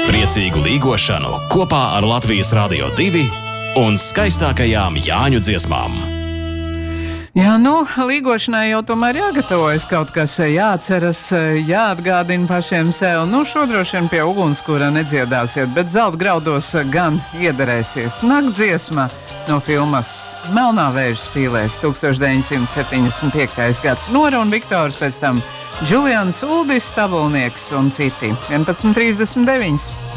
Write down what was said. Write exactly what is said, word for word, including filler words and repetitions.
Priecīgu līgošanu kopā ar Latvijas Radio divi un skaistākajām Jāņu dziesmām. Jā, nu, līgošanai jau tomēr jāgatavojas kaut kas, jāatceras, jāatgādina pašiem sev. Nu, šo droši vien pie ugunskura nedziedāsiet, bet zelta graudos gan iederēsies. Naktdziesma no filmas Melnā vēža spīlēs, tūkstoš deviņsimt septiņdesmit piektais gads. Nora un Viktors, pēc tam Džulians Uldis, Stabulnieks un citi. vienpadsmit trīsdesmit deviņi.